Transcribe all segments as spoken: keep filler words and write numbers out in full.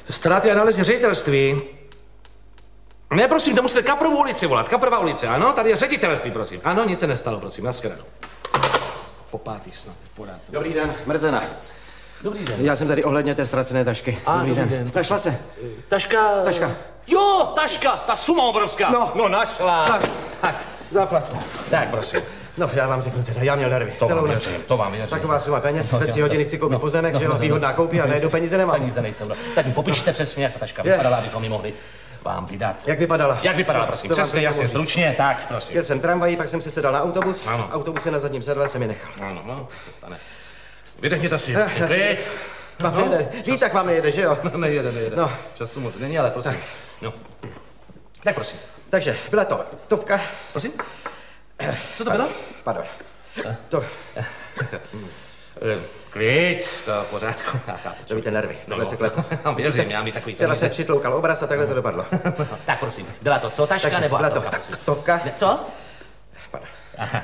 Ztráty analýzy ředitelství. Ne, prosím, to musíte Kaprovou ulici volat. Kaprová ulice, ano, tady je ředitelství, prosím. Ano, nic se nestalo, prosím, nashledanou. Po pátý snad, podáte. Dobrý den, Mrzena. Dobrý den. Já jsem tady ohledně té ztracené tašky. A, dobrý, dobrý den. den. Našla se? Taška... Taška. Jo, taška, ta suma obrovská. No. No, našla. Tak, tak. Záplat. Tak, prosím. No, já vám řeknu teda, já měl nervy. To Celou vám noc. věřím, to vám věřím. Taková suma peněz, No, ve tři jo, hodiny to- chci koupit no, pozemek, no, že jo, no, no, výhodná no. koupí a najednou peníze nemám. Peníze nejsou. Tak mi popište přesně, jak ta taška Je. vypadala, abychom ji mohli vám vydat. Jak vypadala? Jak vypadala, prosím? To vám Přesně, teď jasně, mohu říct. stručně, tak, prosím. Jel jsem tramvají, pak jsem si sedal na autobus, Ano. v autobuse na zadním sedle jsem je nechal. Ano, no, to se stane. Vydechněte si. Eh, já si- Klid. Vám nejde, lítak vám nejede, že jo? No, nejede, nejede. No. Času moc není, ale prosím. No. Tak prosím. Takže byla to tovka. Prosím? Co to bylo? Pardon. To, Eh, Klid, to v pořádku. to víte nervy, takhle se klepu. No, věřím, já mi takový Včera se peníze. přitloukal obraz a takhle to dopadlo. Tak prosím, byla to co, taška Takže nebo byla to autovka, prosím? tovka. Ne, Co? Pardon. Aha.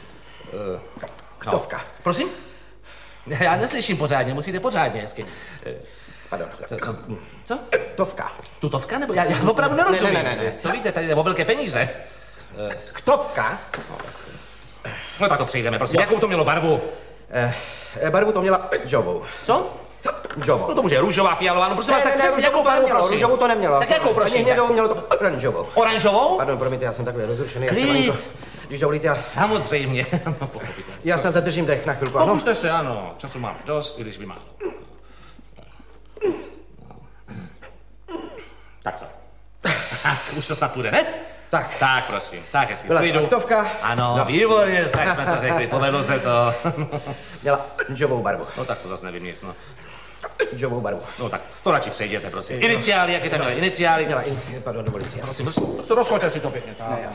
Tovka. Prosím? Já neslyším pořádně, musíte pořádně hezky. Eh, Pardon. Co? Co? co? Tovka. Tutovka? Nebo já, já opravdu nerozumím. Ne, ne, ne, ne. To víte, tady jde o velké peníze. Tovka. No tak to přejdeme, prosím. Jakou to mělo barvu? Eh, barvu to měla džovou. Co? Džovou. No to může růžová, fialová, no prosím vás, tak přesně růžovou jakou to barvu, nemělo, prosím. růžovou to nemělo. Tak jakou, prosím? Ani hnědou, mělo to oranžovou. Oranžovou? Pardon, promiňte, já jsem takový rozrušený. Já Klid. jsem ani to, když dovolíte, já, Samozřejmě. No, pochopitelně. já snad zadržím dech na chvilku, ano? Pokuste se, ano. Času mám dost, i když vy málo. Tak co? Už to snad půjde, ne? Tak. Tak, prosím. Tak, hezky. Byla to Klidu. aktovka. Ano, No. výborně, tak jsme to řekli, povedlo se to. Měla džovou barvu. No tak to zase nevím nic, no. Džovou barvu. No tak, to radši přejděte, prosím. Iniciály, jaké tam měly iniciály? Měla, in, pardon, dovolíte. Prosím, prosím, rozchoďte si to pěkně. Tak. Ne, já.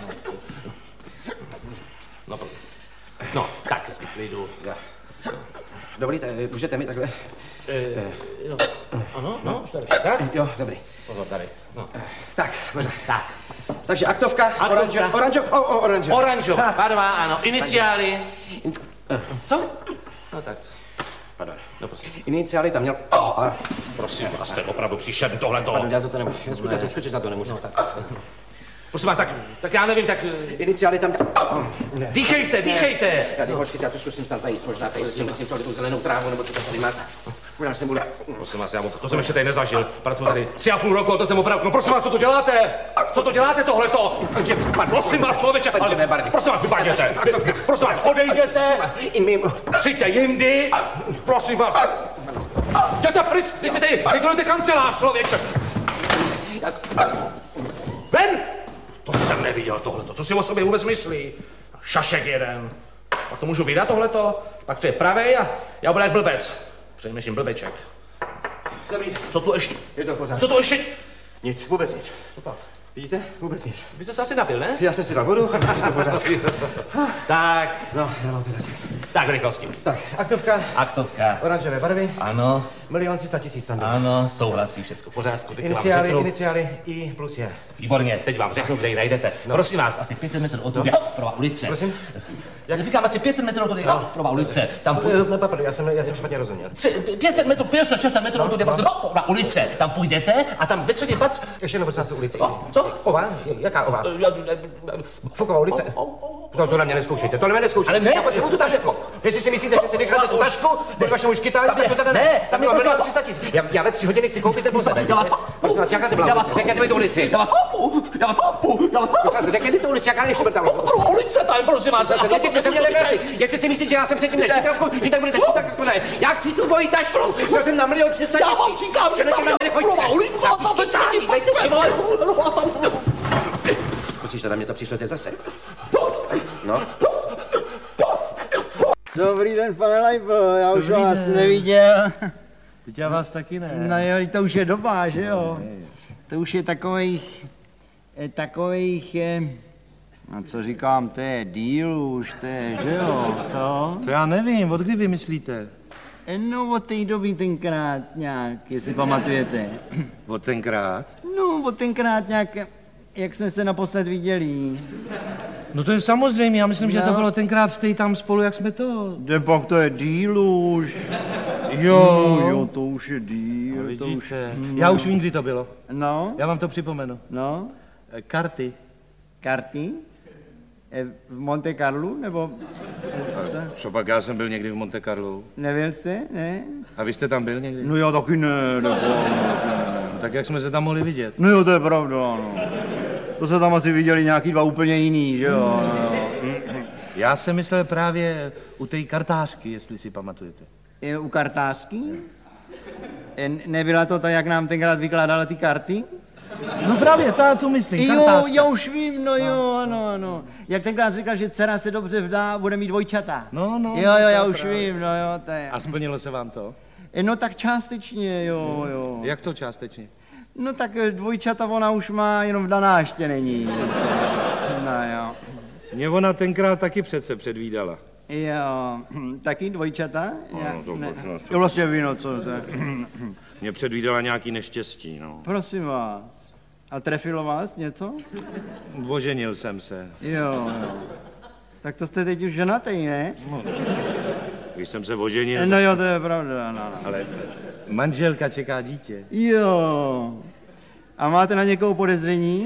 No, pro- no, tak, hezky, klidu. Já. Dovolíte, můžete mi takhle? Jo. Ano, no, už tady. Tak? Jo, dobrý. Pozor, tady. No. Tak, pořád. Tak. Takže aktovka, Aktovka. oranžová, oranžová, o, o, oranžová. Oranžová, barva, ano, iniciály. Co? No tak, Pardon. no prosím. Iniciály tam měl, o, a, Prosím vás, jste opravdu příšerný tohleto. pardon, já za to nemůžu, já skutečně, skutečně za to nemůžu. Tak. Prosím vás, tak, tak já nevím, tak Iniciály tam, o, ne. dýchejte, dýchejte. Já jdu, počkejte, já to zkusím snad zajíst, možná tady s tím, s tímto tu zelenou trávu, nebo co tam tady máte. Možná, že jsem bude, Prosím vás, já to jsem ještě tady nezažil. Pracuji tady tři a půl roku, to jsem opravdu. No prosím vás, co to děláte? Co to děláte tohleto? Prosím vás, člověče, ale barvy. prosím vás, vypadněte. Prosím vás, odejděte. i mým, Přijďte jindy. Prosím vás. Jděte pryč, teď mi tady vykonujte kancelář, člověče. Ven! To jsem neviděl tohleto. Co si o sobě vůbec myslí? Šašek jeden. Pak to můžu vydat tohleto? Pak to je pravej a já budu jak blbec. Přejmeším blbeček. dobrý, Co tu ještě? je to pořád. Co tu ještě? Nic, vůbec nic. Co pak? Vidíte? Vůbec nic. Vy jste se asi napil, ne? Já jsem si dal vodu, je to pořád. Tak, No, já mám teda. tak rychlosti. Tak, aktovka, Aktovka. oranžové barvy, Ano, milion tři sta tisíc tam bylo. ano, souhlasí, všecko v pořádku. Teď vám Iniciály, řeknu. iniciály, I plus je. Výborně, teď vám řeknu, kde ji najdete. No. Prosím vás, asi pět set metrů od tudy, prvá ulice. Prosím? Jak říkám, asi pět set metrů od tudy, prvá ulice. Tam půj... Ne, pardon, já jsem, já jsem špatně rozuměl. Tři, pět set metrů, pět set, šest set metrů od tudy, prosím, prvá ulice. Tam půjdete a tam ve třetím patře... Ještě nebo na ulici. O, co? Ova? Jaká ova? Fuková ulice? To, to na mě neskoušejte, to na mě neskoušejte. Ale ne. Já potřebuji tu tašku. Jestli si myslíte, že si necháte tu tašku, pod vašemu škytání, tak to teda ne, ne. tam Tam je bylo prosím milion vás- tři sta tisíc. Já, já ve tři hodiny chci koupit ten pozemek. Já vás- Prosím vás, jaká to byla Já vás- ulice? Řekněte mi tu ulici. Já vás papu, já vás papu, já vás papu. Prosím vás, řekněte mi tu ulici, jaká je čtvrtá ulice. Prvá ulice tam, prosím vás. Zase, teď se mě nevěří. Jestli si myslíte, že já jsem předtím neškytávku, že tak budete škytat, tak to ne. Já chci tu moji tašku. Já jsem na milion tři sta Já vám tisíc. říkám, že tam je prvá ulice a tam ve třetím Dejte si vole. patře. Musíš teda mě to přišlete zase. No. Dobrý den, pane Lajbo, já už vás neviděl. Teď já vás taky ne. No jo, to už je doba, že jo? To už je takových, eh, takových, eh, a co říkám, to je díl už, to je, že jo, co? To já nevím, od kdy vy myslíte? Eh, No od té doby tenkrát nějak, jestli pamatujete. Od tenkrát? No od tenkrát nějak, jak jsme se naposled viděli. No to je samozřejmě, já myslím, že to No. bylo tenkrát, jste tam spolu, jak jsme to... Kde pak to je díl už. Jo. No, jo, to už je díl. No, To už... vidíte. Já už vím, kdy to bylo. No, Já vám to připomenu. no, Eh, Karty. karty? Eh, V Monte Carlu, nebo... eh, co? Co pak, já jsem byl někdy v Monte Carlo. Nevěl jste, ne? A vy jste tam byl někdy? No já taky ne, nebo... No, tak jak jsme se tam mohli vidět? No jo, to je pravda, no. To se tam asi viděli nějaký dva úplně jiný, že jo? No, jo. Já jsem myslel právě u té kartářky, jestli si pamatujete. Je u kartářky? E, nebyla to ta, jak nám tenkrát vykládala ty karty? No právě, ta tu myslím, Jo, kartářka. já už vím, no jo, ano, ano. Jak tenkrát říkal, že dcera se dobře vdá, bude mít dvojčata. No, no. Jo, jo, já už vím, no jo, to je. A splnilo se vám to? E, No tak částečně, jo, jo. Jak to částečně? No tak eh, dvojčata ona už má, jenom vdaná ještě není. No jo. Mě ona tenkrát taky přece předvídala. Jo, hm, taky dvojčata? Já, no, to ne. možná, co- Jo, vlastně vino, co to je. Mě předvídala nějaký neštěstí, no. Prosím vás. A trefilo vás něco? Oženil jsem se. Jo, jo. Tak to jste teď už ženatý, ne? Když jsem se oženil, No jo, to je pravda, no, no. ale manželka čeká dítě. Jo. A máte na někoho podezření?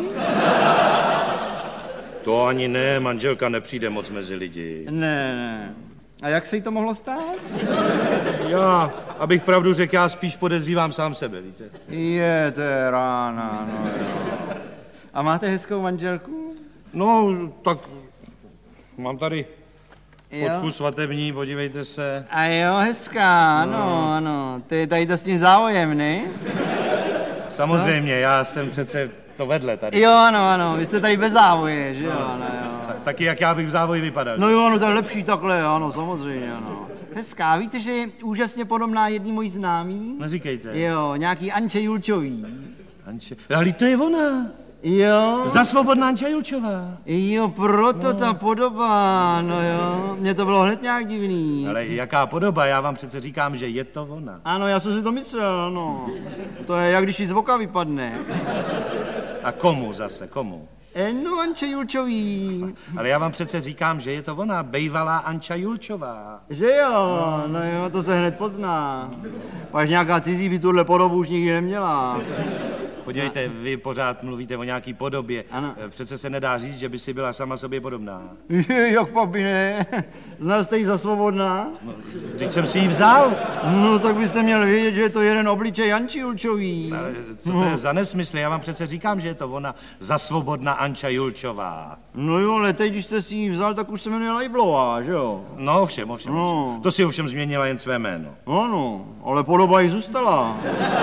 To ani ne, manželka nepřijde moc mezi lidi. Ne, ne. A jak se jí to mohlo stát? Já, abych pravdu řekl, já spíš podezřívám sám sebe, víte. Je, to je rána, no jo. A máte hezkou manželku? No, tak mám tady Jo. fotku svatební, podívejte se. A jo, hezká, ano, ano. Ty tady to s tím závojem, ne? Samozřejmě, já jsem přece to vedle tady. Jo, ano, ano, vy jste tady bez závoje, že jo, ano, jo. Taky jak já bych v závoji vypadal. No jo, ano, to je lepší takhle, ano, samozřejmě, ano. Hezká, víte, že je úžasně podobná jedný mojí známý? Neříkejte. Jo, nějaký Anče Julčový. Anče. Ale to je ona. Jo, Za svobodná Anča Julčová. jo, proto ta podoba, no jo. Mně to bylo hned nějak divný. Ale jaká podoba, já vám přece říkám, že je to ona. Ano, já jsem si to myslel, ano. To je jak když jí z voka vypadne. A komu zase, komu? E, no, Anče Julčový. Ale já vám přece říkám, že je to ona, bejvalá Anča Julčová. Že jo, no jo, to se hned pozná. Paž nějaká cizí by tuhle podobu už nikdy neměla. Podívejte, vy pořád mluvíte o nějaký podobě. Ano. Přece se nedá říct, že by si byla sama sobě podobná. Je, jak papi, ne? Znal jste ji za svobodná? Vždyť jsem si ji vzal. No, tak byste měl vědět, že je to jeden obličej Janči Julčový. Ale co to je za nesmysl? Já vám přece říkám, že je to ona, za svobodná Anča Julčová. No jo, ale teď, když jste si ji vzal, tak už se jmenuje Lejblová, že jo? No ovšem, ovšem, No. ovšem. To si ovšem změnila jen své jméno. Ano, ale podoba jí zůstala.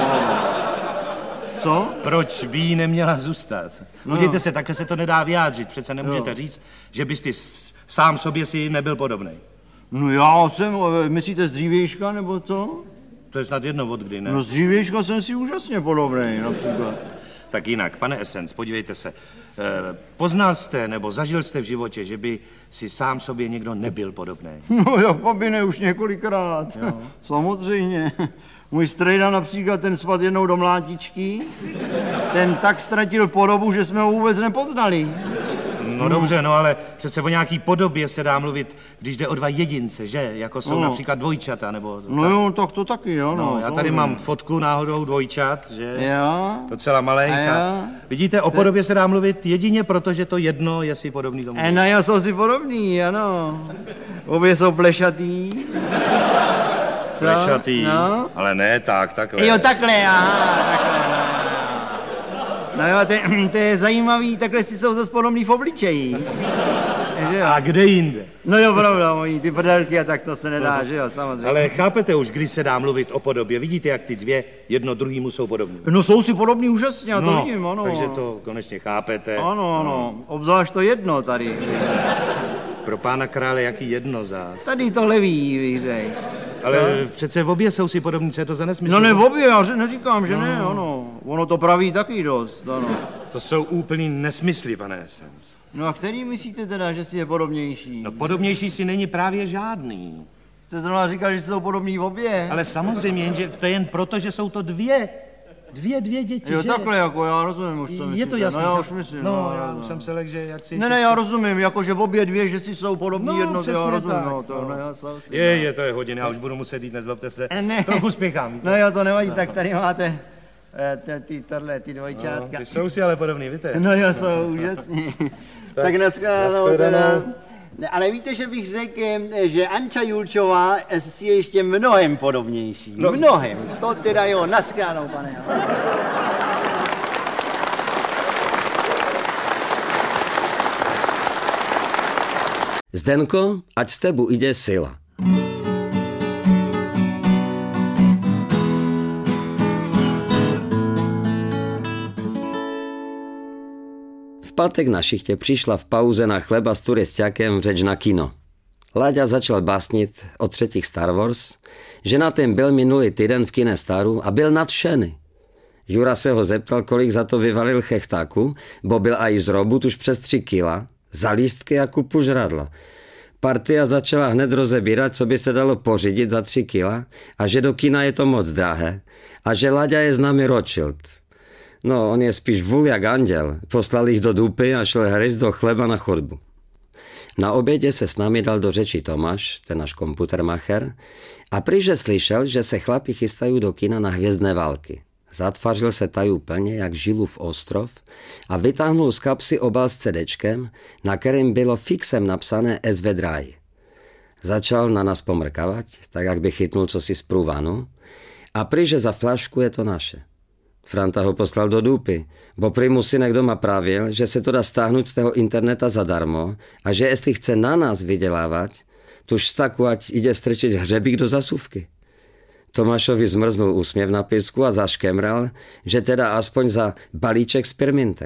Co? Proč by jí neměla zůstat? No. Podívejte se, takhle se to nedá vyjádřit. Přece nemůžete Jo. říct, že byste s- sám sobě si nebyl podobný. No já jsem, eh, myslíte z dřívějška, nebo co? To je snad jedno od kdy, ne? No z dřívějška jsem si úžasně podobný, například. Tak jinak, pane Essence, podívejte se. Eh, poznal jste nebo zažil jste v životě, že by si sám sobě někdo nebyl podobný? No jak papi, ne, už několikrát. Samozřejmě. Můj strejda například, ten spadl jednou do mlátičky, ten tak ztratil podobu, že jsme ho vůbec nepoznali. No dobře, no ale přece o nějaký podobě se dá mluvit, když jde o dva jedince, že? Jako jsou No. například dvojčata, nebo... No jo, tak to taky, jo, no. No, já tady samozřejmě. mám fotku náhodou dvojčat, že? Jo. Docela malenka. A jo? Vidíte, o podobě se dá mluvit jedině proto, že to jedno je si podobný tomu. E, no jo, jsou si podobný, ano. Obě jsou plešatý. Co? Plešatý, No. ale ne tak, takhle. Jo, takhle, aha, takhle. No jo, to, je- to je zajímavý, takhle si jsou zase podobný v obličeji. Že jo? A kde jinde? No jo, pravda, mojí, ty prdelky a tak to se nedá, že jo, samozřejmě. Ale chápete už, když se dá mluvit o podobě, vidíte, jak ty dvě jedno druhýmu jsou podobní. No jsou si podobný úžasně, já to No, vidím, ano. takže to konečně chápete. Ano, ano, obzvlášť to jedno tady. Pro pána krále, jaký jedno zás. Tady tohle ví, bych řekl. Ale přece v obě jsou si podobní, co je to za nesmysl? No ne, v obě, já že- neříkám, že ne, ano. Ono to praví taky dost, ano. To jsou úplný nesmysly, pane Essence. No a který myslíte teda, že si je podobnější? No podobnější si není právě žádný. Jste zrovna říkal, že jsou podobní v obě. Ale samozřejmě, jenže to je jen proto, že jsou to dvě. Dvě, dvě děti, Jo, že? takhle jako, já rozumím už, co myslíte. Je to jasný. No já tak- už myslím. No, no, já no, už no. jsem se lek, že jak si... Ne, ne, já rozumím, jako že v obě dvě, že si jsou podobní No, jednoty, já přesně rozumím, tak, no to, no. no já jsem si... Je, je, to je hodně, já už budu muset jít, nezlobte se. Ne. Trochu spěchám. No jo, to nevadí, tak tady máte eh, ty, ty, tohle, ty dvojčátka. Ty jsou si ale podobný, víte? No jo, jsou úžasní. Tak dneska, no, teda. Ale víte, že bych řekl, že Anča Julčová si je ještě mnohem podobnější. No. Mnohem. To teda jo, naschránou, pane. Zdenko, ať z tebu ide sila. V pátek na šichtě přišla v pauze na chleba s turisťakem řeč na kino. Láďa začal básnit o třetích Star Wars, že na ten byl minulý týden v kine Staru a byl nadšený. Jura se ho zeptal, kolik za to vyvalil chechtáku, bo byl aj z robu tuž přes tři kila, za lístky a kupu žradla. Partia začala hned rozebírat, co by se dalo pořídit za tři kila a že do kina je to moc drahé a že Láďa je s námi Rothschild. No, on je spíš vůl jak anděl. Poslal jich do dupy a šel hryzt do chleba na chodbu. Na obědě se s námi dal do řeči Tomáš, ten náš komputermacher, a prýže slyšel, že se chlapi chystají do kina na Hvězdné války. Zatvařil se tajúplně jak Žilův ostrov a vytáhnul z kapsy obal s cedečkem, na kterém bylo fixem napsané es vé Draj. Začal na nás pomrkavať, tak jak by chytnul cosi z průvanu, a prýže za flašku je to naše. Franta ho poslal do dupy, bo prý mu synek doma pravil, že se to dá stáhnout z toho interneta zadarmo a že jestli chce na nás vydělávat, tuž staku ať ide strčit hřebík do zasuvky. Tomášovi zmrznul úsměv na písku a zaškemral, že teda aspoň za balíček spirmintek.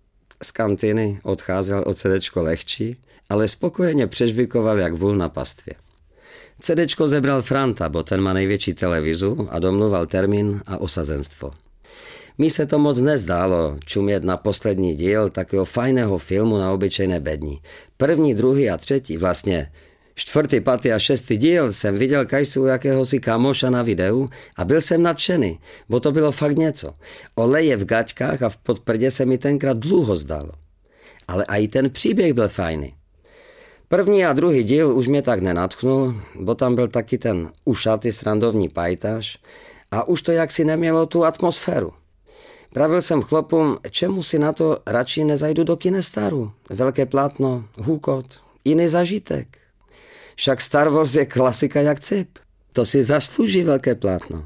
Z kantýny odcházel o cedečko lehčí, ale spokojeně přežvikoval jak vůl na pastvě. Cedečko zebral Franta, bo ten má největší televizu a domluval termín a osazenstvo. Mi se to moc nezdálo čumět na poslední díl takového fajného filmu na obyčejné bedni. První, druhý a třetí, vlastně čtvrtý, pátý a šestý díl jsem viděl kajsi u jakéhosi kamoša na videu a byl jsem nadšený, bo to bylo fakt něco. Oleje v gaťkách a v podprdě se mi tenkrát dlouho zdálo. Ale i ten příběh byl fajný. První a druhý díl už mě tak nenadchnul, bo tam byl taky ten ušatý srandovní pajtaš a už to jaksi nemělo tu atmosféru. Pravil jsem chlopům, čemu si na to radši nezajdu do kine Staru. Velké plátno, hůkot, jiný zažitek. Však Star Wars je klasika jak cip. To si zaslouží velké plátno.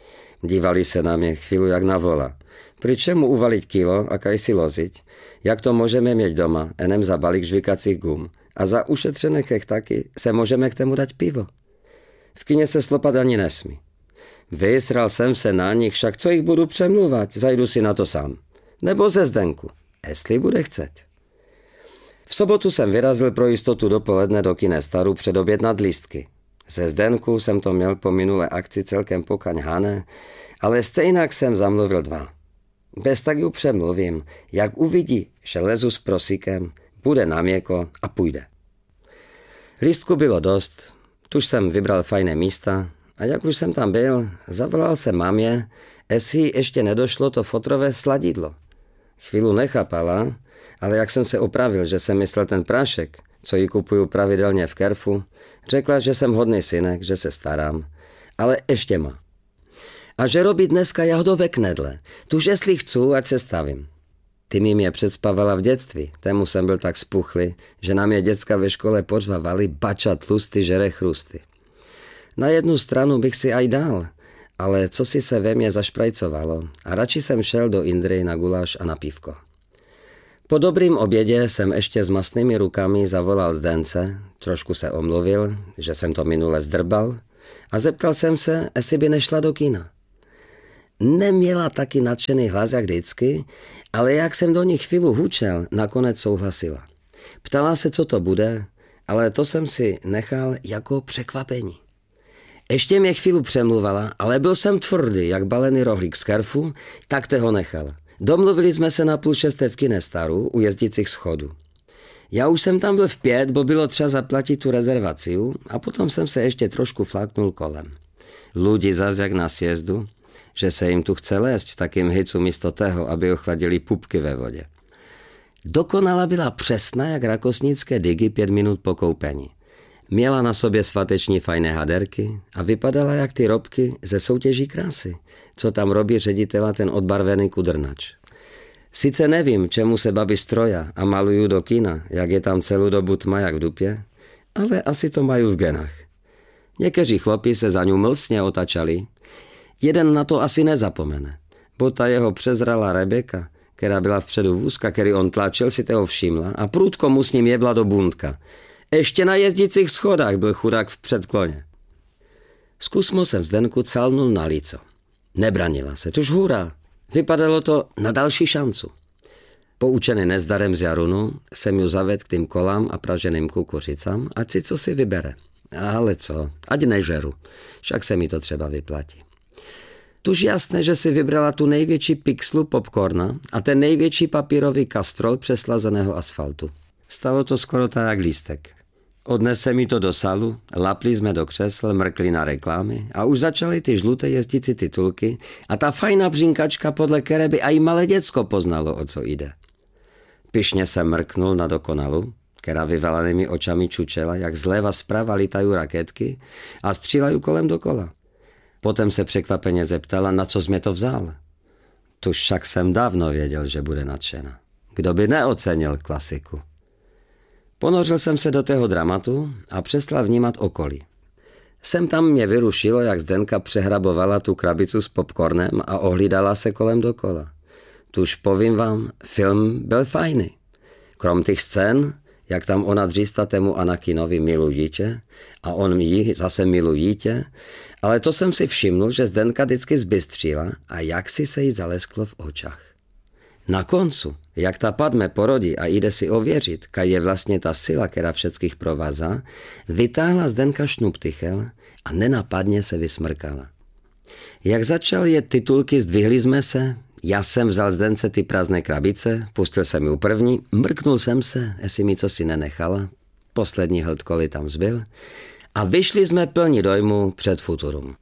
Dívali se na mě chvíli jak na vola. Pri čemu uvaliť kilo a kaj si loziť? Jak to můžeme mít doma, enem za balík žvikacích gum. A za ušetřené chechtaky se můžeme k tému dať pivo. V kině se slopat ani nesmí. Vysral jsem se na nich, však co jich budu přemluvat, zajdu si na to sám. Nebo ze Zdenku, jestli bude chceť. V sobotu jsem vyrazil pro jistotu dopoledne do kine Staru předobjednat lístky. Ze Zdenku jsem to měl po minulé akci celkem pokaňhané, ale stejnak jsem zamluvil dva. Bez tak ju přemluvím, jak uvidí, že lezu s prosíkem, bude na měko a půjde. Lístku bylo dost, tuž jsem vybral fajné místa a jak už jsem tam byl, zavolal jsem mamě, jestli ještě nedošlo to fotrové sladidlo. Chvílu nechápala, ale jak jsem se opravil, že jsem myslel ten prášek, co ji kupuju pravidelně v Kerfu, řekla, že jsem hodný synek, že se starám, ale ještě má. A že robí dneska jahodové knedle, tuž jestli chcu, ať se stavím. Ty mi mě předspavala v dětství, tému jsem byl tak spuchlý, že na mě děcka ve škole pořvávali bača tlusty žere chrusty. Na jednu stranu bych si aj dal, ale co si se ve mně zašprajcovalo a radši jsem šel do Indry na guláš a na pívko. Po dobrým obědě jsem ještě s masnými rukami zavolal Zdence, trošku se omluvil, že jsem to minule zdrbal a zeptal jsem se, jestli by nešla do kina. Neměla taky nadšený hlas jak vždycky, ale jak jsem do ní chvíli hučel, nakonec souhlasila. Ptala se, co to bude, ale to jsem si nechal jako překvapení. Ještě mě chvíli přemluvala, ale byl jsem tvrdý, jak balený rohlík z Kerfu, tak te ho nechala. Domluvili jsme se na půl šesté v kine Staru u jezdících schodů. Já už jsem tam byl v pět, bo bylo třeba zaplatit tu rezervaci a potom jsem se ještě trošku flaknul kolem. Ludi zas jak na sjezdu, že se jim tu chce lézt v takým hycu místo toho, aby ochladili pupky ve vodě. Dokonala byla přesná jak rakosnické digy pět minut po koupení. Měla na sobě svateční fajné haderky a vypadala jak ty robky ze soutěží krásy, co tam robí ředitela ten odbarvený kudrnač. Sice nevím, čemu se babi stroja a malují do kina, jak je tam celou dobu tma jak v dupě, ale asi to mají v genách. Někteří chlopi se za ňu mlsně otačali. Jeden na to asi nezapomene, bo ta jeho přezralá Rebeka, která byla vpředu vůzka, který on tlačil, si toho všimla a prudko mu s ním jebla do bundka. Ještě na jezdících schodách byl chudák v předkloně. Zkusmo jsem Zdenku calnul na líco. Nebranila se, tuž hurá. Vypadalo to na další šancu. Poučený nezdarem z Jarunu jsem ju zavedl k tým kolám a praženým kukuřicám, ať si co si vybere. Ale co, ať nežeru, však se mi to třeba vyplatí. Tuž jasné, že si vybrala tu největší pixlu popcorna a ten největší papírový kastrol přeslazeného asfaltu. Stalo to skoro tak jak lístek. Odnese mi to do salu, lapli jsme do křesel, mrkli na reklamy a už začaly ty žluté jezdící titulky a ta fajná břínkačka, podle které by i malé děcko poznalo, o co jde. Pyšně jsem mrknul na dokonalu, která vyvalenými očami čučela, jak zleva zprava lítají raketky a střílají kolem dokola. Potom se překvapeně zeptala, na co jsi mě to vzal. Tuž však jsem dávno věděl, že bude nadšena. Kdo by neocenil klasiku. Ponořil jsem se do tého dramatu a přestal vnímat okolí. Sem tam mě vyrušilo, jak Zdenka přehrabovala tu krabicu s popcornem a ohlídala se kolem dokola. Tuž povím vám, film byl fajný. Krom těch scén, jak tam ona dřísta tému Anakinovi milují dítě a on jí zase milují dítě, ale to jsem si všimnul, že Zdenka vždycky zbystřila a jak si se jí zalesklo v očách. Na koncu, jak ta Padme porodí a jde si ověřit, kaj je vlastně ta sila, která všeckých provázá, vytáhla Zdenka šnuptychel a nenapadně se vysmrkala. Jak začal jet titulky, zdvihli jsme se, já jsem vzal Zdence ty prázdné krabice, pustil jsem ju první, mrknul jsem se, jestli mi co si nenechala, poslední hldkoli tam zbyl, a vyšli jsme plní dojmu před Futurum.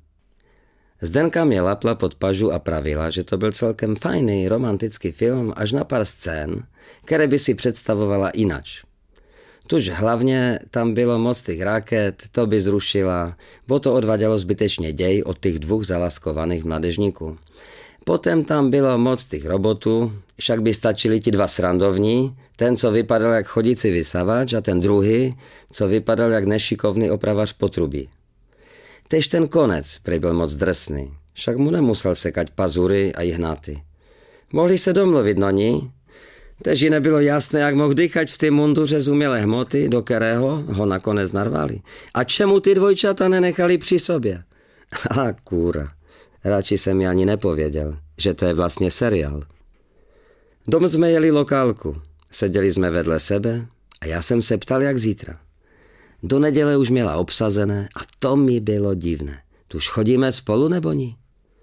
Zdenka mě lapla pod pažu a pravila, že to byl celkem fajný romantický film až na pár scén, které by si představovala inač. Tuž hlavně tam bylo moc těch raket, to by zrušila, bo to odvádělo zbytečně děj od těch dvou zalaskovaných mladežníků. Potom tam bylo moc těch robotů, však by stačili ti dva srandovní, ten, co vypadal jak chodící vysavač a ten druhý, co vypadal jak nešikovný opravař potrubí. Tež ten konec prý byl moc drsný, však mu nemusel sekať pazury a jihnaty. Mohli se domluvit no ní, tež jí nebylo jasné, jak mohl dýchať v té munduře z umělé hmoty, do kterého ho nakonec narvali. A čemu ty dvojčata nenechali při sobě? A kůra, radši jsem mi ani nepověděl, že to je vlastně seriál. Dom jsme jeli lokálku, seděli jsme vedle sebe a já jsem se ptal, jak zítra. Do neděle už měla obsazené a to mi bylo divné. Tuž chodíme spolu nebo ní?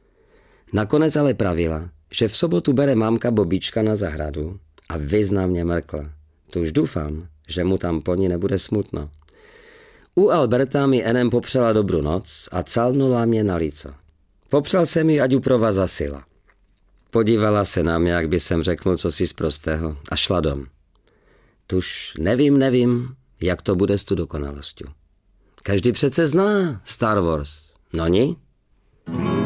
Nakonec ale pravila, že v sobotu bere mamka Bobička na zahradu a významně mrkla. Tuž doufám, že mu tam po ní nebude smutno. U Alberta mi enem popřela dobrou noc a calnula mě na líco. Popřel jsem jí, ať ju provaza sila. Podívala se na mě, jak by jsem řeknul cosi z prostého a šla dom. Tuž nevím, nevím, jak to bude s tu dokonalostí. Každý přece zná Star Wars, no ni?